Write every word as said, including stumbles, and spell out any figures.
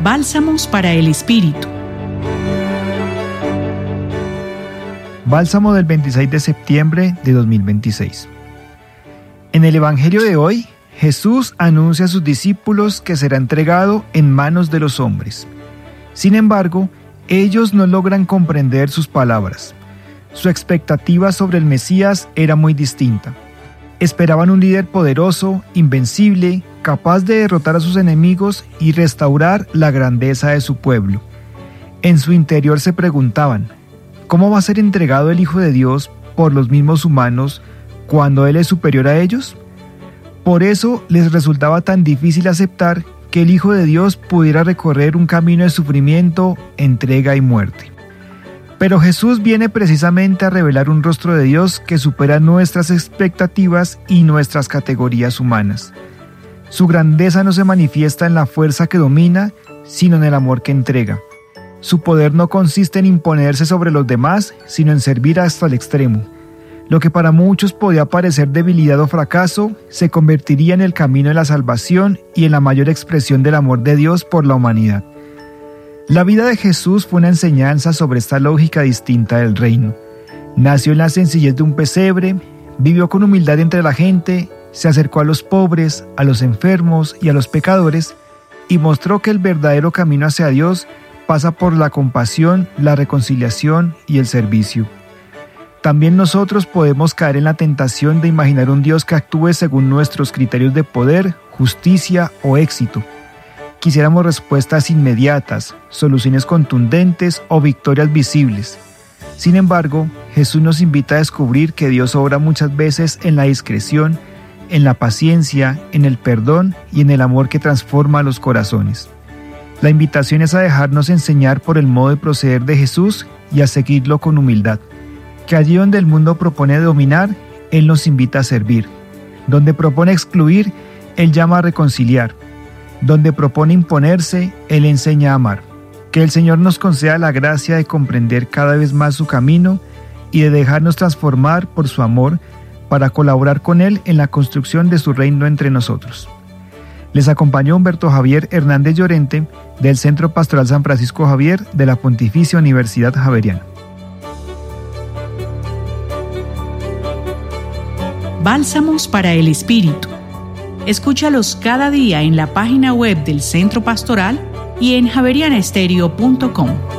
Bálsamos para el Espíritu. Bálsamo del veintiséis de septiembre de dos mil veintiséis. En el Evangelio de hoy, Jesús anuncia a sus discípulos que será entregado en manos de los hombres. Sin embargo, ellos no logran comprender sus palabras. Su expectativa sobre el Mesías era muy distinta. Esperaban un líder poderoso, invencible, capaz de derrotar a sus enemigos y restaurar la grandeza de su pueblo. En su interior se preguntaban, ¿cómo va a ser entregado el Hijo de Dios por los mismos humanos cuando Él es superior a ellos? Por eso les resultaba tan difícil aceptar que el Hijo de Dios pudiera recorrer un camino de sufrimiento, entrega y muerte. Pero Jesús viene precisamente a revelar un rostro de Dios que supera nuestras expectativas y nuestras categorías humanas. Su grandeza no se manifiesta en la fuerza que domina, sino en el amor que entrega. Su poder no consiste en imponerse sobre los demás, sino en servir hasta el extremo. Lo que para muchos podía parecer debilidad o fracaso, se convertiría en el camino de la salvación y en la mayor expresión del amor de Dios por la humanidad. La vida de Jesús fue una enseñanza sobre esta lógica distinta del reino. Nació en la sencillez de un pesebre, vivió con humildad entre la gente, se acercó a los pobres, a los enfermos y a los pecadores, y mostró que el verdadero camino hacia Dios pasa por la compasión, la reconciliación y el servicio. También nosotros podemos caer en la tentación de imaginar un Dios que actúe según nuestros criterios de poder, justicia o éxito. Quisiéramos respuestas inmediatas, soluciones contundentes o victorias visibles. Sin embargo, Jesús nos invita a descubrir que Dios obra muchas veces en la discreción, en la paciencia, en el perdón y en el amor que transforma los corazones. La invitación es a dejarnos enseñar por el modo de proceder de Jesús y a seguirlo con humildad. Que allí donde el mundo propone dominar, Él nos invita a servir. Donde propone excluir, Él llama a reconciliar. Donde propone imponerse, Él enseña a amar. Que el Señor nos conceda la gracia de comprender cada vez más su camino y de dejarnos transformar por su amor para colaborar con Él en la construcción de su reino entre nosotros. Les acompañó Humberto Javier Hernández Llorente del Centro Pastoral San Francisco Javier de la Pontificia Universidad Javeriana. Bálsamos para el Espíritu. Escúchalos cada día en la página web del Centro Pastoral y en javeriana estéreo punto com.